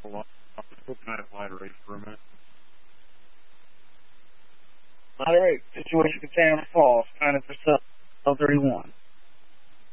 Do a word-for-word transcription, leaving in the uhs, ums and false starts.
Hold on. Can I moderate for a minute? Moderate. Situation container false. Kind of for thirty-one.